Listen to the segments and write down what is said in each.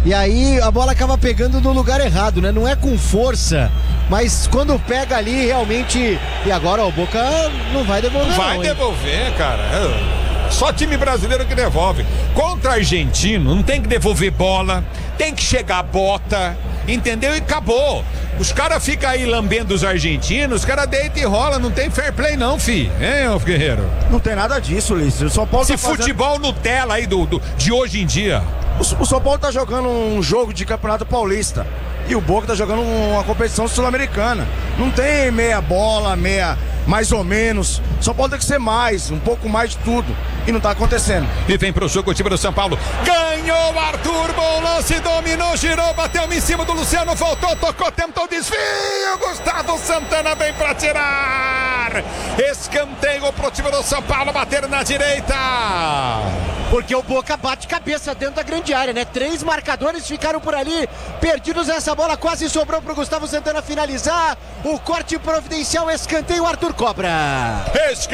E aí a bola acaba pegando no lugar errado, né? Não é com força, mas quando pega ali realmente... E agora o Boca não vai devolver. Vai devolver, cara. Só time brasileiro que devolve. Contra argentino, não tem que devolver bola, tem que chegar a bota, entendeu? E acabou. Os caras ficam aí lambendo os argentinos, os caras deitam e rola, não tem fair play não, fi. Hein, Guerreiro? Não tem nada disso, Ulisses. O São Paulo Esse futebol Nutella aí de hoje em dia. O São Paulo tá jogando um jogo de Campeonato Paulista e o Boca tá jogando uma competição sul-americana. Não tem meia bola, meia mais ou menos. O São Paulo tem que ser mais, um pouco mais de tudo. E não tá acontecendo. E vem pro jogo o time do São Paulo. Ganhou Arthur, bom lance, dominou, girou, bateu em cima do Luciano, voltou, tocou, tentou desvio. Gustavo Santana vem pra tirar. Escanteio pro time do São Paulo, bater na direita. Porque o Boca bate cabeça dentro da grande área, né? 3 marcadores ficaram por ali, perdidos. Essa bola quase sobrou pro Gustavo Santana finalizar. O corte providencial, escanteio, Arthur cobra.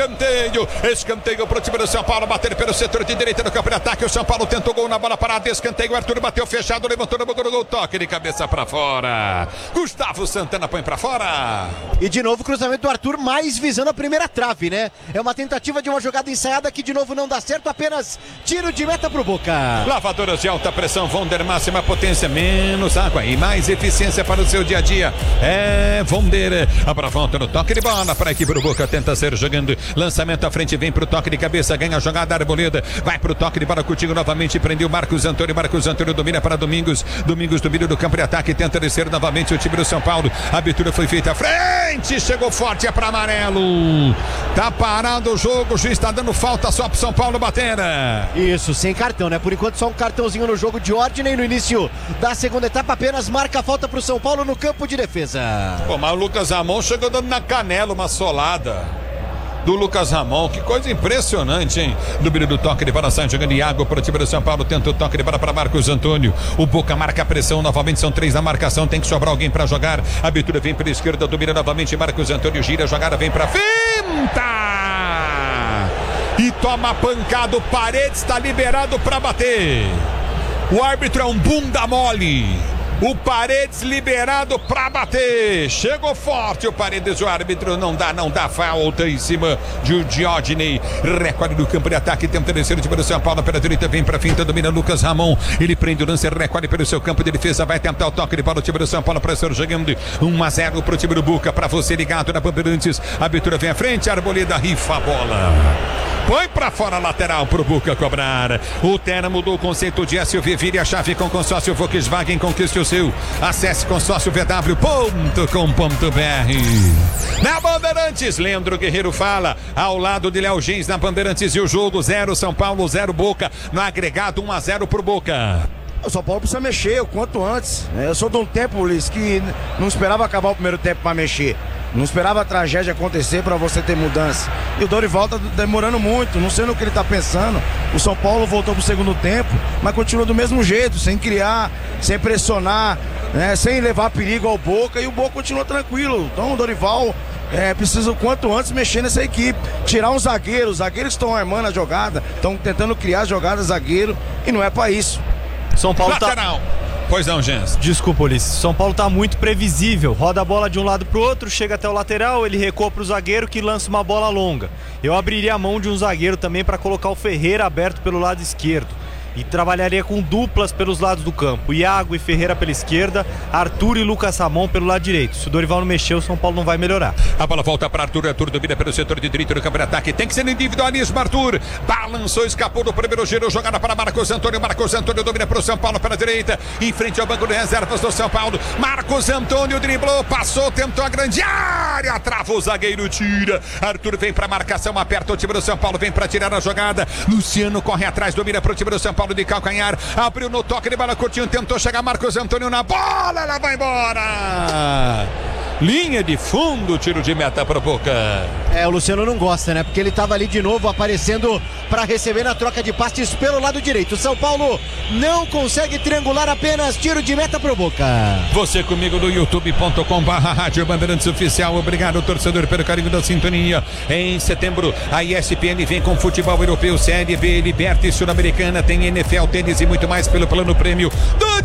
Escanteio pro time do São Paulo, bater pelo setor de direita no campo de ataque. O São Paulo tentou gol na bola parada, escanteio, Arthur bateu fechado, levantou no gol, toque de cabeça pra fora. Gustavo Santana põe pra fora. E de novo o cruzamento do Arthur, mais visando a primeira trave, né? É uma tentativa de uma jogada ensaiada que de novo não dá certo, apenas tiro de meta pro Boca. Lavadoras de alta pressão Vonder, máxima potência, menos água e mais eficiência para o seu dia a dia. É Vonder. Abra volta no toque de bola para a equipe do Boca, tenta ser jogando. Lançamento à frente, vem pro toque de cabeça, ganha a jogada, Arboleda. Vai pro toque de bola contigo novamente, prendeu Marcos Antônio. Marcos Antônio domina para Domingos. Domingos domina do campo de ataque, tenta descer novamente o time do São Paulo. A abertura foi feita à frente, chegou forte, é para amarelo. Tá parado o jogo, o juiz está dando falta só pro São Paulo bater. Isso, sem cartão, né? Por enquanto só um cartãozinho no jogo de ordem. No início da segunda etapa apenas marca a falta pro São Paulo no campo de defesa. Pô, mas o Lucas Ramon chegou dando na canela uma solada do Lucas Ramon, que coisa impressionante, hein? Número do toque de bola, sai jogando Iago para o time do São Paulo, tenta o toque de bola para Marcos Antônio. O Boca marca a pressão, novamente são 3 na marcação, tem que sobrar alguém para jogar. A abertura vem pela esquerda, domina novamente Marcos Antônio, gira, a jogada vem para finta! E toma pancada, o Paredes está liberado para bater. O árbitro é um bunda mole. O Paredes liberado para bater. Chegou forte o Paredes, o árbitro não dá falta em cima de o Diógenes. Recorde do campo de ataque, tenta descer o time do São Paulo pela direita, vem para finta, domina Lucas Ramon. Ele prende o lance, recolhe pelo seu campo de defesa, vai tentar o toque de bola, o time do São Paulo para ser jogando 1-0 pro time do Boca, para você ligado na Bandeirantes. A abertura vem à frente, a Arboleda rifa a bola. Põe pra fora, lateral pro Boca cobrar. O Terra mudou o conceito de SUV. Vire a chave com consórcio Volkswagen, conquiste o seu. Acesse consórciovw.com.br. Na Bandeirantes, Leandro Guerreiro fala, ao lado de Léo Gens na Bandeirantes, e o jogo 0 São Paulo, 0 Boca. No agregado 1-0 pro Boca. O São Paulo precisa mexer o quanto antes. Eu sou de um tempo, Ulisses, que não esperava acabar o primeiro tempo para mexer. Não esperava a tragédia acontecer para você ter mudança. E o Dorival tá demorando muito, não sei no que ele tá pensando. O São Paulo voltou pro segundo tempo, mas continua do mesmo jeito, sem criar, sem pressionar, né, sem levar perigo ao Boca, e o Boca continua tranquilo. Então o Dorival precisa o quanto antes mexer nessa equipe, tirar um zagueiro. Os zagueiros estão armando a jogada, estão tentando criar jogadas zagueiro, e não é para isso. São Paulo lateral. Pois não, Gens. Desculpa, Ulisses. São Paulo tá muito previsível. Roda a bola de um lado pro outro, chega até o lateral, ele recua pro zagueiro que lança uma bola longa. Eu abriria a mão de um zagueiro também para colocar o Ferreira aberto pelo lado esquerdo. E trabalharia com duplas pelos lados do campo. Iago e Ferreira pela esquerda, Arthur e Lucas Ramon pelo lado direito. Se o Dorival não mexer, o São Paulo não vai melhorar. A bola volta para Arthur. Arthur domina pelo setor de direito do campo de ataque. Tem que ser individualismo, Arthur. Balançou, escapou do primeiro giro. Jogada para Marcos Antônio. Marcos Antônio domina para o São Paulo pela direita. Em frente ao banco de reservas do São Paulo. Marcos Antônio driblou, passou, tentou a grande área. Trava o zagueiro, tira. Arthur vem para marcação, aperta o time do São Paulo. Vem para tirar a jogada. Luciano corre atrás, domina para o time do São Paulo de calcanhar. Abriu no toque de bola, curtinho, tentou chegar Marcos Antônio na bola, ela vai embora. Linha de fundo, tiro de meta para Boca. O Luciano não gosta, né? Porque ele estava ali de novo aparecendo para receber na troca de passes pelo lado direito. O São Paulo não consegue triangular, apenas tiro de meta pro Boca. Você comigo no youtube.com/Rádio Bandeirantes Oficial. Obrigado, torcedor, pelo carinho da sintonia. Em setembro, a ESPN vem com futebol europeu, Série B, Libertadores Sul-Americana, tem NFL, tênis e muito mais pelo plano prêmio do